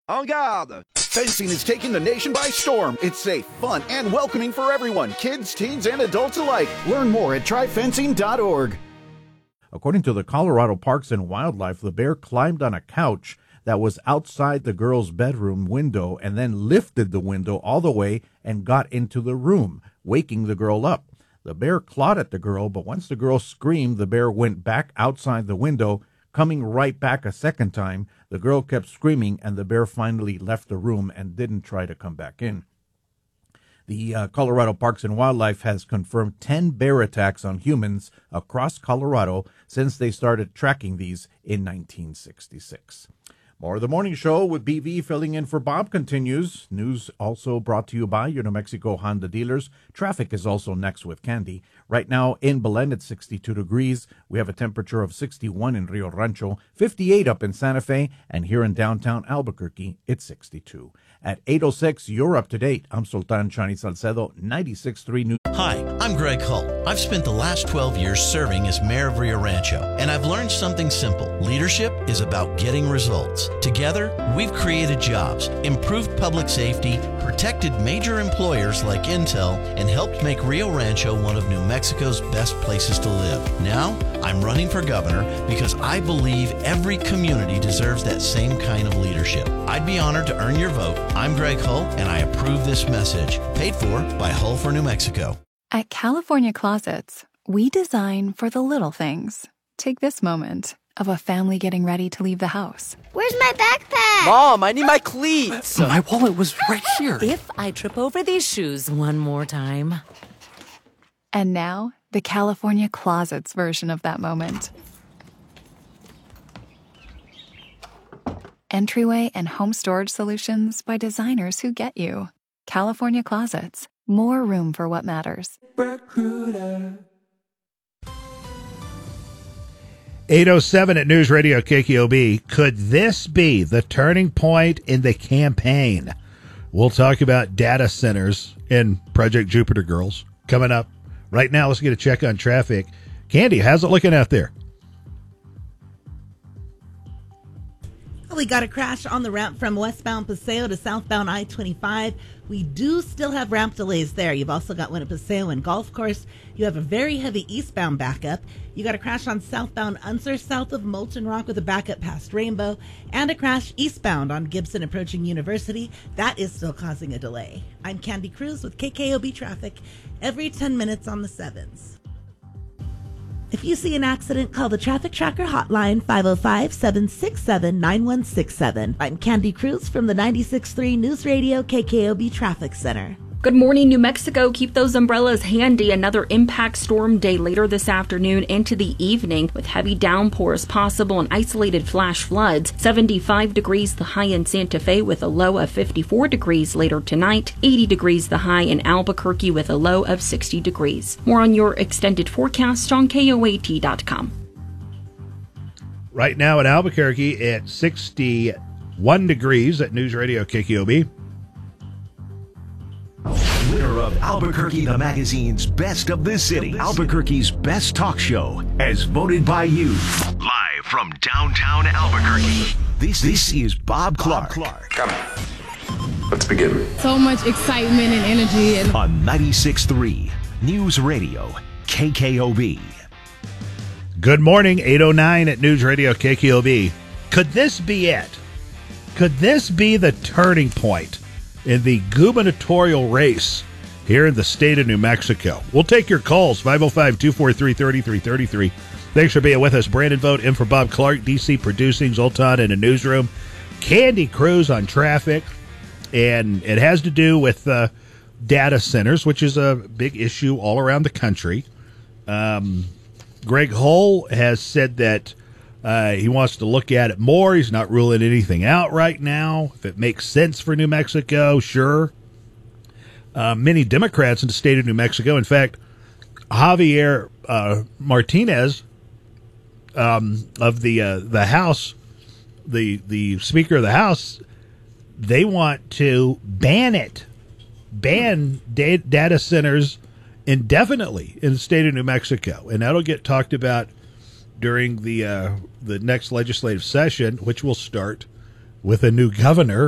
En garde! Fencing is taking the nation by storm. It's safe, fun, and welcoming for everyone, kids, teens, and adults alike. Learn more at tryfencing.org. According to the Colorado Parks and Wildlife, the bear climbed on a couch that was outside the girl's bedroom window and then lifted the window all the way and got into the room, waking the girl up. The bear clawed at the girl, but once the girl screamed, the bear went back outside the window, coming right back a second time. The girl kept screaming, and the bear finally left the room and didn't try to come back in. The Colorado Parks and Wildlife has confirmed 10 bear attacks on humans across Colorado since they started tracking these in 1966. More of the morning show with BV filling in for Bob continues. News also brought to you by your New Mexico Honda dealers. Traffic is also next with Candy. Right now in Belen, it's 62 degrees. We have a temperature of 61 in Rio Rancho, 58 up in Santa Fe, and here in downtown Albuquerque, it's 62. At 8:06, you're up to date. I'm Sultan Chani Salcedo, 96.3 News. Hi, I'm Greg Hull. I've spent the last 12 years serving as mayor of Rio Rancho, and I've learned something simple. Leadership is about getting results. Together, we've created jobs, improved public safety, protected major employers like Intel, and helped make Rio Rancho one of New Mexico's best places to live. Now, I'm running for governor because I believe every community deserves that same kind of leadership. I'd be honored to earn your vote. I'm Greg Hull, and I approve this message. Paid for by Hull for New Mexico. At California Closets, we design for the little things. Take this moment of a family getting ready to leave the house. Where's my backpack? Mom, I need my cleats. My wallet was right here. If I trip over these shoes one more time. And now, the California Closets version of that moment. Entryway and home storage solutions by designers who get you. California Closets. More room for what matters. 8:07 at News Radio KKOB. Could this be the turning point in the campaign? We'll talk about data centers and Project Jupiter Girls coming up. Right now, let's get a check on traffic. Candy, how's it looking out there? We got a crash on the ramp from westbound Paseo to southbound I-25. We do still have ramp delays there. You've also got one at Paseo and Golf Course. You have a very heavy eastbound backup. You got a crash on southbound Unser south of Molten Rock with a backup past Rainbow, and a crash eastbound on Gibson approaching University. That is still causing a delay. I'm Candy Cruz with KKOB Traffic every 10 minutes on the 7s. If you see an accident, call the Traffic Tracker hotline, 505-767-9167. I'm Candy Cruz from the 96.3 News Radio KKOB Traffic Center. Good morning, New Mexico. Keep those umbrellas handy. Another impact storm day later this afternoon into the evening with heavy downpours possible and isolated flash floods. 75 degrees the high in Santa Fe with a low of 54 degrees later tonight. 80 degrees the high in Albuquerque with a low of 60 degrees. More on your extended forecast on KOAT.com. Right now in Albuquerque at 61 degrees at News Radio KKOB. Winner of Albuquerque the Magazine's Best of the City, Albuquerque's best talk show, as voted by you. Live from downtown Albuquerque, this is Bob Clark. Come. Let's begin. So much excitement and energy. On 96.3 News Radio KKOB. Good morning, 8:09 at News Radio KKOB. Could this be it? Could this be the turning point in the gubernatorial race here in the state of New Mexico? We'll take your calls, 505-243-3333. Thanks for being with us. Brandon Vogt in for Bob Clark, DC producing, Zoltan in the newsroom. Candy Cruz on traffic, and it has to do with data centers, which is a big issue all around the country. Greg Hull has said that he wants to look at it more. He's not ruling anything out right now. If it makes sense for New Mexico, sure. Many Democrats in the state of New Mexico, in fact, Javier Martinez of the House, the Speaker of the House, they want to ban data centers indefinitely in the state of New Mexico, and that'll get talked about during the next legislative session, which will start with a new governor